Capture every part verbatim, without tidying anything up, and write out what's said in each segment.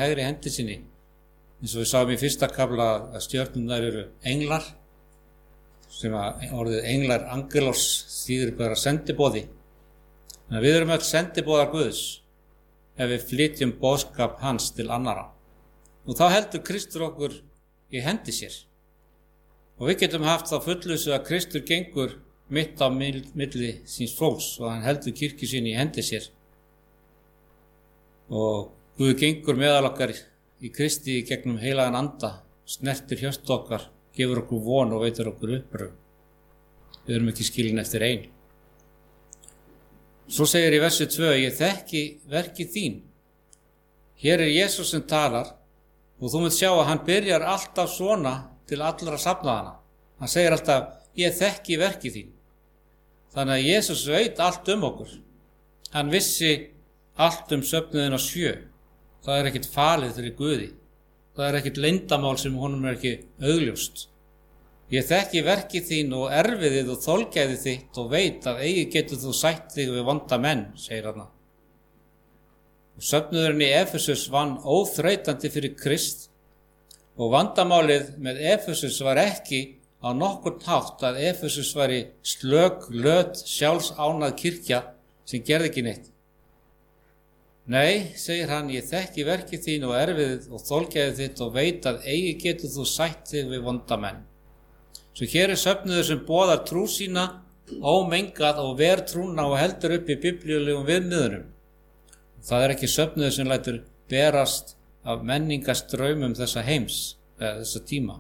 hægri hendi sinni. Eins og við sáum í fyrsta kafla að stjörnurnar eru englar, sem að orðið englar angelos þýðir bara sendiboði. Þannig að við erum öll sendiboðar Guðs ef við flytjum boðskap hans til annara. Og þá heldur Kristur okkur í hendi sér. Og við getum haft þá fullvissu að Kristur gengur mitt á milli síns fólks og hann heldur kirkju sinni í hendi sér. Og Guð gengur meðal okkar í Kristi í gegnum heilagan anda, snertir hjörtu okkar, gefur okkur von og veitir okkur uppröfun. Við erum ekki skilin eftir ein. Svo segir í versi tvö, ég þekki verki þín. Hér er Jesús sem talar og þú munt sjá að hann byrjar alltaf svona til allra safnaðana. Hann segir alltaf, ég þekki verki þín. Þannig að Jesús veit allt um okkur. Hann vissi allt um söfnuðina sjö. Það er ekkit falið fyrir Guði. Það er ekkit leyndamál sem honum er ekki augljóst. Ég þekki verki þín og erfiðið og þolgæði þitt og veit að eigi getur þú sætt þig við vonda menn, segir hann. Og söfnuðurinn í Efesus vann óþreytandi fyrir Krist og vandamálið með Efesus var ekki á nokkurn hátt að Efesus væri slök, löt, sjálfsánað kirkja sem gerði ekki neitt. Nei, segir hann, ég þekki verki þín og erfiðið og þolgæði þitt og veit að eigi getur þú sætt þig við vonda menn. Svo hér er söfnuður sem boðar trú sína, ómengað og ver trúna og heldur upp í biblíulegum viðmiðunum. Það er ekki söfnuður sem lætur berast af menningastraumum þessa heims, eða þessa tíma.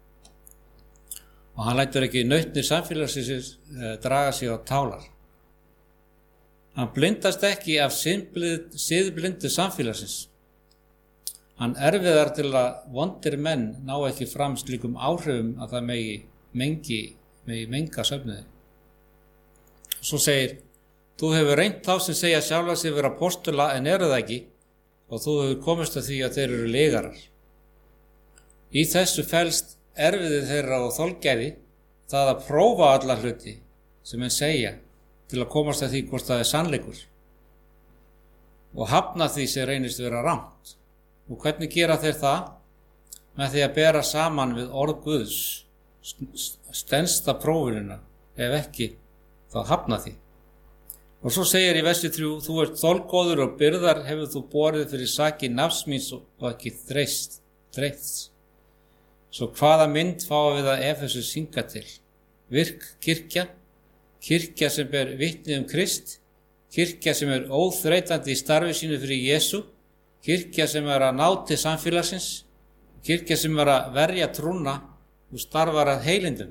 Og hann lætur ekki nautnir samfélagsins draga sig á tálar. Hann blindast ekki af siðblindu samfélagsins. Hann erfiðar til að vondir menn ná ekki fram slíkum áhrifum að það megi mengi, megi menga söfnuði. Svo segir, þú hefur reynt þá sem segja sjálfa sig vera apóstola en eru það ekki og þú hefur komist að því að þeir eru legarar. Í þessu felst erfiðið þeirra og þolgæði það að prófa alla hluti sem þeir segja til að komast að því hvort það er sannleikur og hafna því sem reynist vera rangt. Og hvernig gera þeir það? Með því að bera saman við orð Guðs, stensta prófunina, ef ekki þá hafna því. Og svo segir í versi þrjú, þú ert þolgóður og byrðar hefur þú borið fyrir saki nafs míns og ekki þreist, þreist. Svo hvaða mynd fáum við að Efesus hingað til? Virk kirkja, kirkja sem ber vitni um Krist, kirkja sem er óþreytandi í starfi sínu fyrir Jesú, kirkja sem er að ná til samfélagsins, kirkja sem er að verja trúna og starfar að heilindum.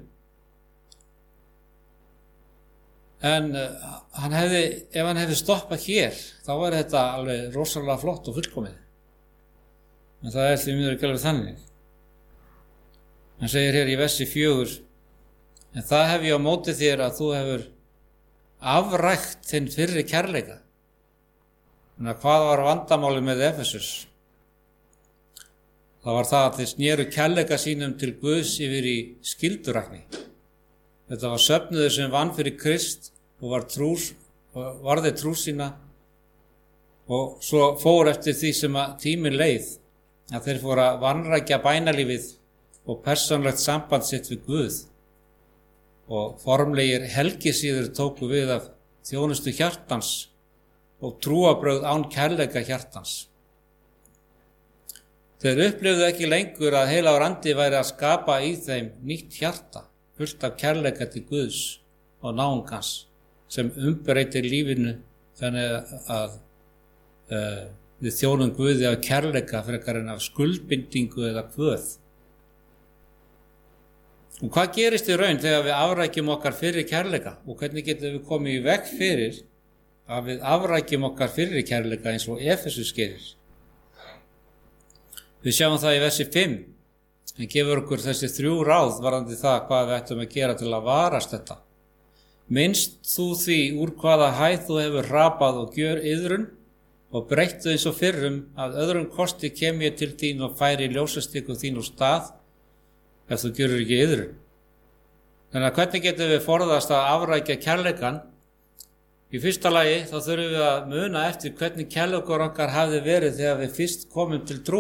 En uh, hann hefði, ef hann hefði stoppað hér, þá var þetta alveg rosalega flott og fullkomið. En það er því miður ekki alveg þannig. Hann segir hér í versi fjögur, en það hef ég á móti þér að þú hefur afrækt þinn fyrri kærleika. Þannig að hvað var vandamálið með Efesus? Það var það að þeir snéru kærleika sínum til Guðs yfir í skyldurækni. Þetta var söfnuður sem vann fyrir Krist og var trús, varði trú sína og svo fór eftir því sem að tíminn leið að þeir fóru að vanrækja bænalífið og persónlegt samband sitt við Guð og formlegir helgisíður tóku við af þjónustu hjartans og trúarbrögð án kærleika hjartans. Þeir upplifðu ekki lengur að heilagur andi væri að skapa í þeim nýtt hjarta, fullt af kærleika til Guðs og náungans sem umbreytir lífinu þannig að uh, við þjónum Guði af kærleika frekar en af skuldbindingu eða kvöð. Og hvað gerist í raun þegar við afrækjum okkar fyrri kærleika og hvernig getum við komið í veg fyrir að við afrækjum okkar fyrri kærleika eins og Efesus gerir? Við sjáum það í versi fimm. Hann gefur okkur þessi þrjú ráð varðandi það hvað við ættum að gera til að varast þetta. Minnst þú því úr hvaða hæð þú hefur hrapað og gjör iðrun og breyttu eins og fyrrum að öðrum kosti kem ég til þín og færi ljósastikku þín úr stað ef þú gjörur ekki iðrun. Þannig að hvernig getum við forðast að afrækja kærleikann? Í fyrsta lagi þá þurfum við að muna eftir hvernig kærleikur okkar hafði verið þegar við fyrst komum til trú.